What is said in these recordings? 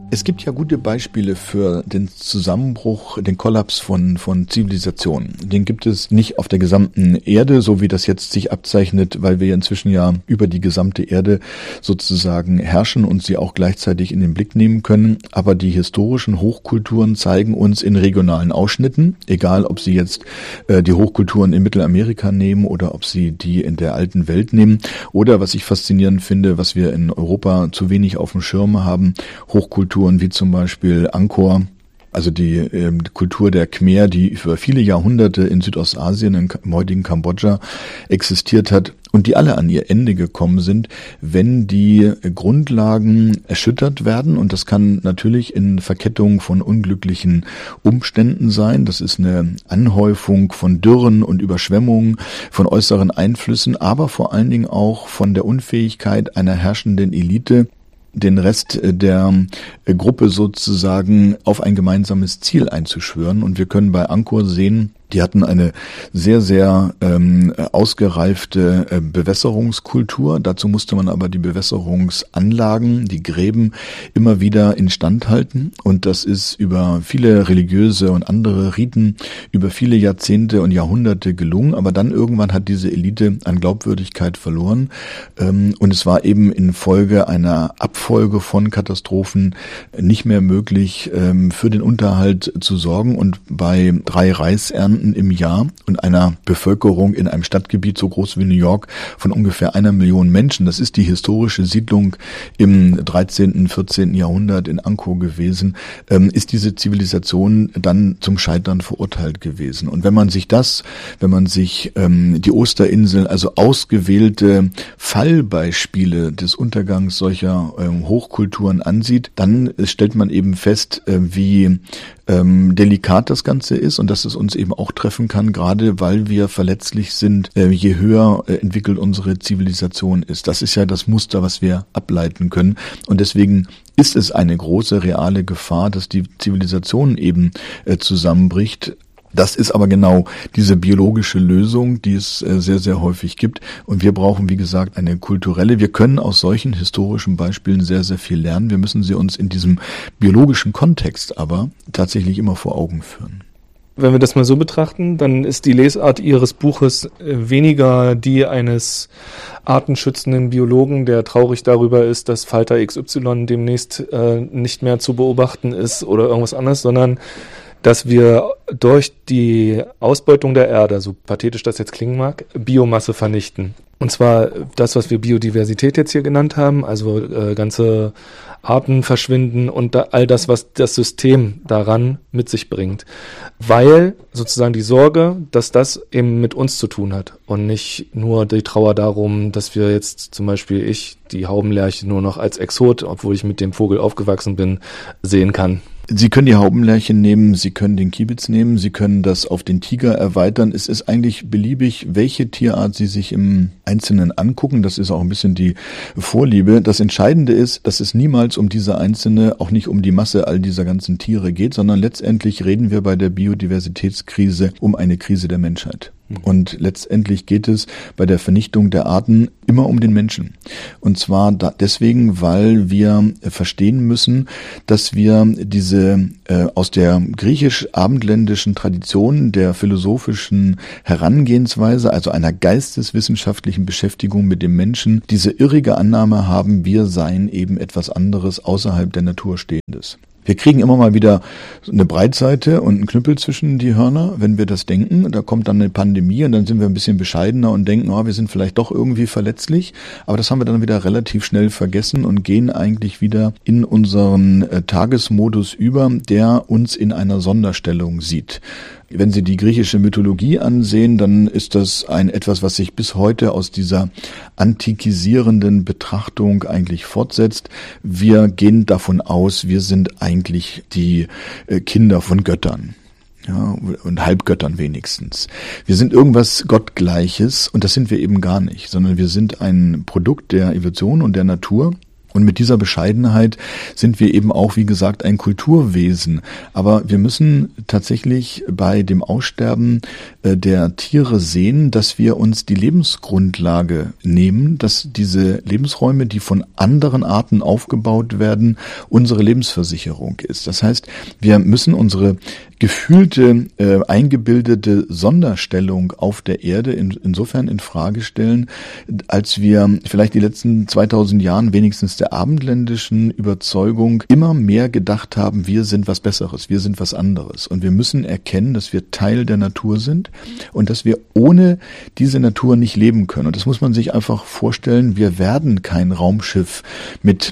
Es gibt ja gute Beispiele für den Zusammenbruch, den Kollaps von Zivilisationen. Den gibt es nicht auf der gesamten Erde, so wie das jetzt sich abzeichnet, weil wir inzwischen ja über die gesamte Erde sozusagen herrschen und sie auch gleichzeitig in den Blick nehmen können. Aber die historischen Hochkulturen zeigen uns in regionalen Ausschnitten, egal ob sie jetzt die Hochkulturen in Mittelamerika nehmen oder ob sie die in der alten Welt nehmen. Oder was ich faszinierend finde, was wir in Europa zu wenig auf dem Schirm haben, Hochkulturen wie zum Beispiel Angkor, also die Kultur der Khmer, die über viele Jahrhunderte in Südostasien, im heutigen Kambodscha existiert hat und die alle an ihr Ende gekommen sind, wenn die Grundlagen erschüttert werden. Und das kann natürlich in Verkettung von unglücklichen Umständen sein. Das ist eine Anhäufung von Dürren und Überschwemmungen, von äußeren Einflüssen, aber vor allen Dingen auch von der Unfähigkeit einer herrschenden Elite, den Rest der Gruppe sozusagen auf ein gemeinsames Ziel einzuschwören. Und wir können bei Angkor sehen, die hatten eine sehr, sehr ausgereifte Bewässerungskultur. Dazu musste man aber die Bewässerungsanlagen, die Gräben immer wieder instand halten. Und das ist über viele religiöse und andere Riten, über viele Jahrzehnte und Jahrhunderte gelungen. Aber dann irgendwann hat diese Elite an Glaubwürdigkeit verloren. Und es war eben in Folge einer Abfolge von Katastrophen nicht mehr möglich, für den Unterhalt zu sorgen. Und bei 3 Reisernten im Jahr und einer Bevölkerung in einem Stadtgebiet so groß wie New York von ungefähr 1 Million Menschen, das ist die historische Siedlung im 13., 14. Jahrhundert in Angkor gewesen, ist diese Zivilisation dann zum Scheitern verurteilt gewesen. Und wenn man sich die Osterinseln, also ausgewählte Fallbeispiele des Untergangs solcher Hochkulturen ansieht, dann stellt man eben fest, wie delikat das Ganze ist und dass es uns eben auch treffen kann, gerade weil wir verletzlich sind, je höher entwickelt unsere Zivilisation ist. Das ist ja das Muster, was wir ableiten können. Und deswegen ist es eine große reale Gefahr, dass die Zivilisation eben zusammenbricht. Das ist aber genau diese biologische Lösung, die es sehr, sehr häufig gibt. Und wir brauchen, wie gesagt, eine kulturelle. Wir können aus solchen historischen Beispielen sehr, sehr viel lernen. Wir müssen sie uns in diesem biologischen Kontext aber tatsächlich immer vor Augen führen. Wenn wir das mal so betrachten, dann ist die Lesart Ihres Buches weniger die eines artenschützenden Biologen, der traurig darüber ist, dass Falter XY demnächst nicht mehr zu beobachten ist oder irgendwas anderes, sondern dass wir durch die Ausbeutung der Erde, so pathetisch das jetzt klingen mag, Biomasse vernichten. Und zwar das, was wir Biodiversität jetzt hier genannt haben, also ganze Arten verschwinden und all das, was das System daran mit sich bringt. Weil sozusagen die Sorge, dass das eben mit uns zu tun hat und nicht nur die Trauer darum, dass wir jetzt zum Beispiel die Haubenlerche nur noch als Exot, obwohl ich mit dem Vogel aufgewachsen bin, sehen kann. Sie können die Haubenlerche nehmen, Sie können den Kiebitz nehmen, Sie können das auf den Tiger erweitern. Es ist eigentlich beliebig, welche Tierart Sie sich im Einzelnen angucken. Das ist auch ein bisschen die Vorliebe. Das Entscheidende ist, dass es niemals um diese einzelne, auch nicht um die Masse all dieser ganzen Tiere geht, sondern letztendlich reden wir bei der Biodiversitätskrise um eine Krise der Menschheit. Und letztendlich geht es bei der Vernichtung der Arten immer um den Menschen. Und zwar deswegen, weil wir verstehen müssen, dass wir diese aus der griechisch-abendländischen Tradition der philosophischen Herangehensweise, also einer geisteswissenschaftlichen Beschäftigung mit dem Menschen, diese irrige Annahme haben, wir seien eben etwas anderes außerhalb der Natur Stehendes. Wir kriegen immer mal wieder eine Breitseite und einen Knüppel zwischen die Hörner, wenn wir das denken. Da kommt dann eine Pandemie und dann sind wir ein bisschen bescheidener und denken, wir sind vielleicht doch irgendwie verletzlich. Aber das haben wir dann wieder relativ schnell vergessen und gehen eigentlich wieder in unseren Tagesmodus über, der uns in einer Sonderstellung sieht. Wenn Sie die griechische Mythologie ansehen, dann ist das etwas, was sich bis heute aus dieser antikisierenden Betrachtung eigentlich fortsetzt. Wir gehen davon aus, wir sind eigentlich die Kinder von Göttern. Ja, und Halbgöttern wenigstens. Wir sind irgendwas Gottgleiches und das sind wir eben gar nicht, sondern wir sind ein Produkt der Evolution und der Natur. Und mit dieser Bescheidenheit sind wir eben auch, wie gesagt, ein Kulturwesen. Aber wir müssen tatsächlich bei dem Aussterben der Tiere sehen, dass wir uns die Lebensgrundlage nehmen, dass diese Lebensräume, die von anderen Arten aufgebaut werden, unsere Lebensversicherung ist. Das heißt, wir müssen unsere gefühlte, eingebildete Sonderstellung auf der Erde insofern in Frage stellen, als wir vielleicht die letzten 2000 Jahren wenigstens der abendländischen Überzeugung immer mehr gedacht haben, wir sind was Besseres, wir sind was anderes. Und wir müssen erkennen, dass wir Teil der Natur sind und dass wir ohne diese Natur nicht leben können. Und das muss man sich einfach vorstellen, wir werden kein Raumschiff mit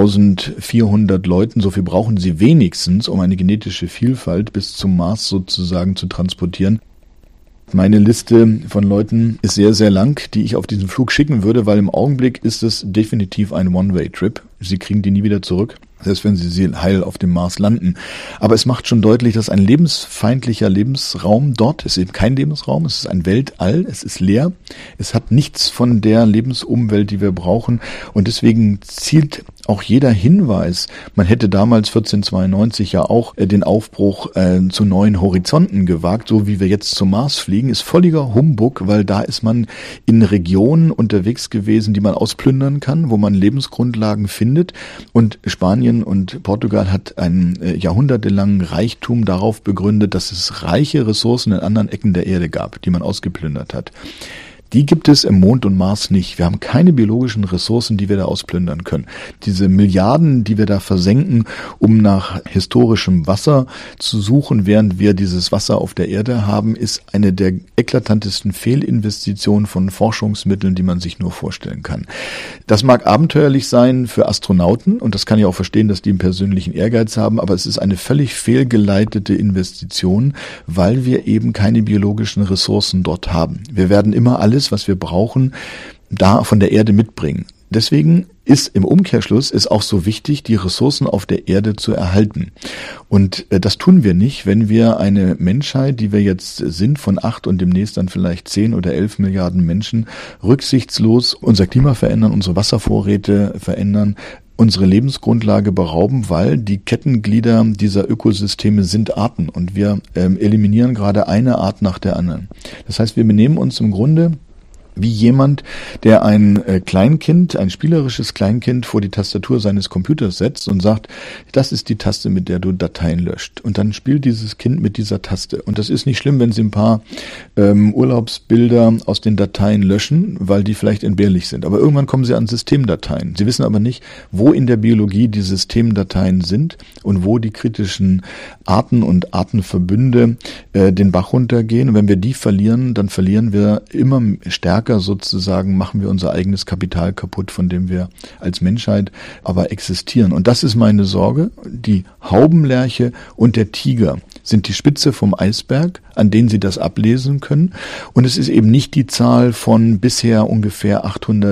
1400 Leuten, so viel brauchen sie wenigstens, um eine genetische Vielfalt bis zum Mars sozusagen zu transportieren. Meine Liste von Leuten ist sehr, sehr lang, die ich auf diesen Flug schicken würde, weil im Augenblick ist es definitiv ein One-Way-Trip. Sie kriegen die nie wieder zurück, selbst wenn sie heil auf dem Mars landen. Aber es macht schon deutlich, dass ein lebensfeindlicher Lebensraum dort ist eben kein Lebensraum, es ist ein Weltall, es ist leer, es hat nichts von der Lebensumwelt, die wir brauchen und deswegen zielt auch jeder Hinweis, man hätte damals 1492 ja auch den Aufbruch zu neuen Horizonten gewagt, so wie wir jetzt zum Mars fliegen, ist völliger Humbug, weil da ist man in Regionen unterwegs gewesen, die man ausplündern kann, wo man Lebensgrundlagen findet und Spanien und Portugal hat einen jahrhundertelangen Reichtum darauf begründet, dass es reiche Ressourcen in anderen Ecken der Erde gab, die man ausgeplündert hat. Die gibt es im Mond und Mars nicht. Wir haben keine biologischen Ressourcen, die wir da ausplündern können. Diese Milliarden, die wir da versenken, um nach historischem Wasser zu suchen, während wir dieses Wasser auf der Erde haben, ist eine der eklatantesten Fehlinvestitionen von Forschungsmitteln, die man sich nur vorstellen kann. Das mag abenteuerlich sein für Astronauten und das kann ich auch verstehen, dass die einen persönlichen Ehrgeiz haben, aber es ist eine völlig fehlgeleitete Investition, weil wir eben keine biologischen Ressourcen dort haben. Wir werden immer alles, was wir brauchen, da von der Erde mitbringen. Deswegen ist im Umkehrschluss es auch so wichtig, die Ressourcen auf der Erde zu erhalten. Und das tun wir nicht, wenn wir eine Menschheit, die wir jetzt sind, von 8 und demnächst dann vielleicht 10 oder 11 Milliarden Menschen, rücksichtslos unser Klima verändern, unsere Wasservorräte verändern, unsere Lebensgrundlage berauben, weil die Kettenglieder dieser Ökosysteme sind Arten und wir eliminieren gerade eine Art nach der anderen. Das heißt, wir benehmen uns im Grunde wie jemand, der ein Kleinkind, ein spielerisches Kleinkind vor die Tastatur seines Computers setzt und sagt, das ist die Taste, mit der du Dateien löscht. Und dann spielt dieses Kind mit dieser Taste. Und das ist nicht schlimm, wenn sie ein paar Urlaubsbilder aus den Dateien löschen, weil die vielleicht entbehrlich sind. Aber irgendwann kommen sie an Systemdateien. Sie wissen aber nicht, wo in der Biologie die Systemdateien sind und wo die kritischen Arten und Artenverbünde den Bach runtergehen. Und wenn wir die verlieren, dann verlieren wir immer stärker sozusagen, machen wir unser eigenes Kapital kaputt, von dem wir als Menschheit aber existieren. Und das ist meine Sorge. Die Haubenlerche und der Tiger sind die Spitze vom Eisberg, an denen Sie das ablesen können. Und es ist eben nicht die Zahl von bisher ungefähr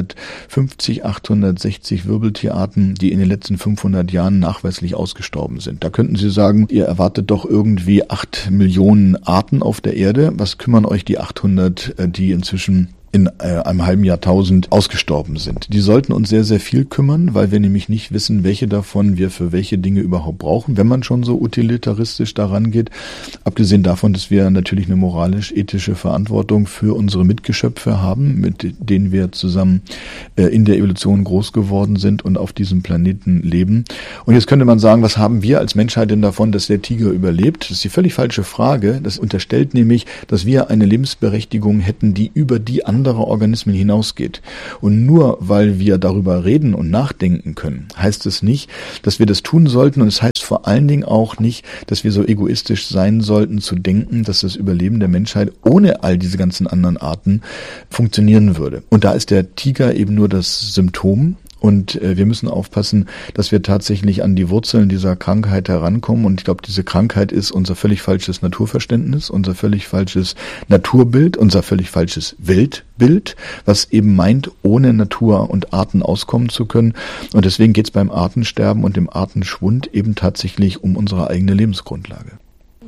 850, 860 Wirbeltierarten, die in den letzten 500 Jahren nachweislich ausgestorben sind. Da könnten Sie sagen, ihr erwartet doch irgendwie 8 Millionen Arten auf der Erde. Was kümmern euch die 800, die inzwischen in einem halben Jahrtausend ausgestorben sind. Die sollten uns sehr, sehr viel kümmern, weil wir nämlich nicht wissen, welche davon wir für welche Dinge überhaupt brauchen, wenn man schon so utilitaristisch daran geht. Abgesehen davon, dass wir natürlich eine moralisch-ethische Verantwortung für unsere Mitgeschöpfe haben, mit denen wir zusammen in der Evolution groß geworden sind und auf diesem Planeten leben. Und jetzt könnte man sagen, was haben wir als Menschheit denn davon, dass der Tiger überlebt? Das ist die völlig falsche Frage. Das unterstellt nämlich, dass wir eine Lebensberechtigung hätten, die über die andere Organismen hinausgeht. Und nur weil wir darüber reden und nachdenken können, heißt es nicht, dass wir das tun sollten. Und es heißt vor allen Dingen auch nicht, dass wir so egoistisch sein sollten, zu denken, dass das Überleben der Menschheit ohne all diese ganzen anderen Arten funktionieren würde. Und da ist der Tiger eben nur das Symptom. Und wir müssen aufpassen, dass wir tatsächlich an die Wurzeln dieser Krankheit herankommen. Und ich glaube, diese Krankheit ist unser völlig falsches Naturverständnis, unser völlig falsches Naturbild, unser völlig falsches Weltbild, was eben meint, ohne Natur und Arten auskommen zu können. Und deswegen geht es beim Artensterben und dem Artenschwund eben tatsächlich um unsere eigene Lebensgrundlage.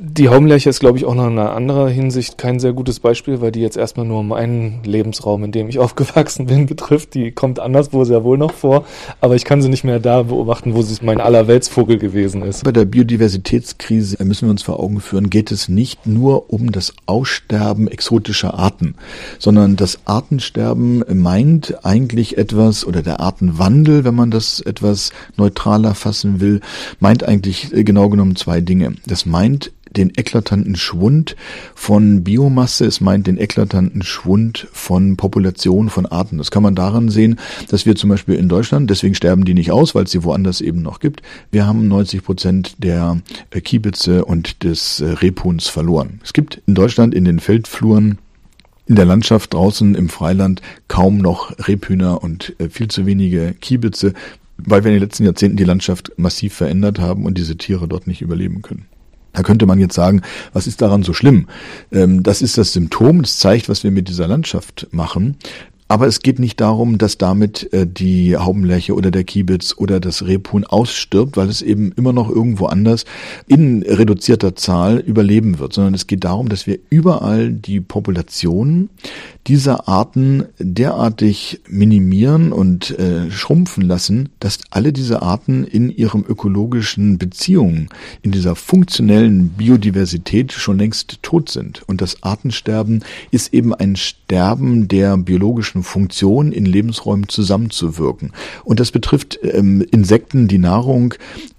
Die Haubenlerche ist, glaube ich, auch noch in einer anderen Hinsicht kein sehr gutes Beispiel, weil die jetzt erstmal nur meinen Lebensraum, in dem ich aufgewachsen bin, betrifft. Die kommt anderswo sehr wohl noch vor, aber ich kann sie nicht mehr da beobachten, wo sie mein Allerweltsvogel gewesen ist. Bei der Biodiversitätskrise müssen wir uns vor Augen führen, geht es nicht nur um das Aussterben exotischer Arten, sondern das Artensterben meint eigentlich etwas, oder der Artenwandel, wenn man das etwas neutraler fassen will, meint eigentlich genau genommen zwei Dinge. Das meint den eklatanten Schwund von Biomasse, es meint den eklatanten Schwund von Populationen von Arten. Das kann man daran sehen, dass wir zum Beispiel in Deutschland, deswegen sterben die nicht aus, weil es sie woanders eben noch gibt, wir haben 90% der Kiebitze und des Rebhuhns verloren. Es gibt in Deutschland in den Feldfluren, in der Landschaft draußen im Freiland kaum noch Rebhühner und viel zu wenige Kiebitze, weil wir in den letzten Jahrzehnten die Landschaft massiv verändert haben und diese Tiere dort nicht überleben können. Da könnte man jetzt sagen, was ist daran so schlimm? Das ist das Symptom, das zeigt, was wir mit dieser Landschaft machen. Aber es geht nicht darum, dass damit die Haubenlerche oder der Kiebitz oder das Rebhuhn ausstirbt, weil es eben immer noch irgendwo anders in reduzierter Zahl überleben wird, sondern es geht darum, dass wir überall die Populationen dieser Arten derartig minimieren und schrumpfen lassen, dass alle diese Arten in ihrem ökologischen Beziehungen, in dieser funktionellen Biodiversität schon längst tot sind. Und das Artensterben ist eben ein Sterben der biologischen Funktion, in Lebensräumen zusammenzuwirken. Und das betrifft Insekten, die Nahrung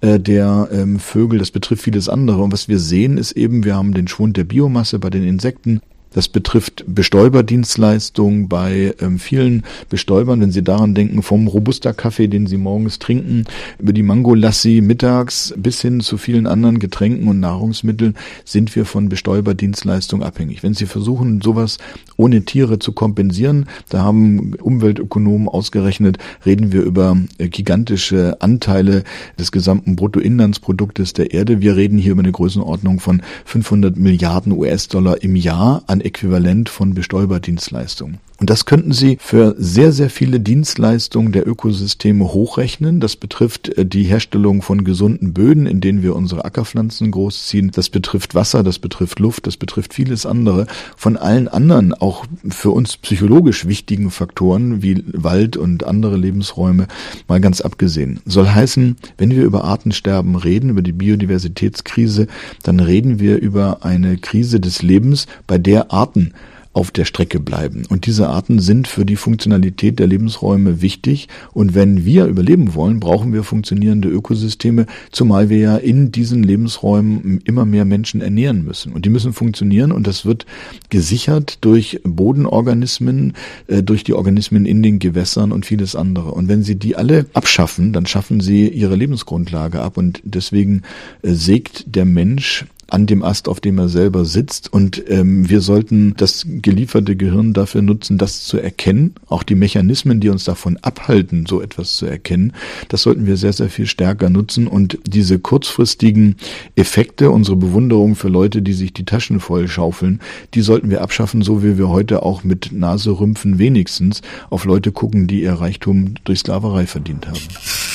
der Vögel, das betrifft vieles andere. Und was wir sehen, ist eben, wir haben den Schwund der Biomasse bei den Insekten. Das betrifft Bestäuberdienstleistungen bei vielen Bestäubern, wenn Sie daran denken, vom Robusta-Kaffee, den Sie morgens trinken, über die Mango-Lassi mittags bis hin zu vielen anderen Getränken und Nahrungsmitteln sind wir von Bestäuberdienstleistungen abhängig. Wenn Sie versuchen, sowas ohne Tiere zu kompensieren, da haben Umweltökonomen ausgerechnet, reden wir über gigantische Anteile des gesamten Bruttoinlandsproduktes der Erde. Wir reden hier über eine Größenordnung von 500 Milliarden US-Dollar im Jahr an Äquivalent von Bestäuberdienstleistungen. Und das könnten Sie für sehr, sehr viele Dienstleistungen der Ökosysteme hochrechnen. Das betrifft die Herstellung von gesunden Böden, in denen wir unsere Ackerpflanzen großziehen. Das betrifft Wasser, das betrifft Luft, das betrifft vieles andere. Von allen anderen, auch für uns psychologisch wichtigen Faktoren wie Wald und andere Lebensräume, mal ganz abgesehen. Soll heißen, wenn wir über Artensterben reden, über die Biodiversitätskrise, dann reden wir über eine Krise des Lebens, bei der Arten auf der Strecke bleiben. Und diese Arten sind für die Funktionalität der Lebensräume wichtig. Und wenn wir überleben wollen, brauchen wir funktionierende Ökosysteme, zumal wir ja in diesen Lebensräumen immer mehr Menschen ernähren müssen. Und die müssen funktionieren und das wird gesichert durch Bodenorganismen, durch die Organismen in den Gewässern und vieles andere. Und wenn Sie die alle abschaffen, dann schaffen Sie Ihre Lebensgrundlage ab. Und deswegen sägt der Mensch an dem Ast, auf dem er selber sitzt. Und wir sollten das gelieferte Gehirn dafür nutzen, das zu erkennen. Auch die Mechanismen, die uns davon abhalten, so etwas zu erkennen, das sollten wir sehr, sehr viel stärker nutzen. Und diese kurzfristigen Effekte, unsere Bewunderung für Leute, die sich die Taschen voll schaufeln, die sollten wir abschaffen, so wie wir heute auch mit Naserümpfen wenigstens auf Leute gucken, die ihr Reichtum durch Sklaverei verdient haben.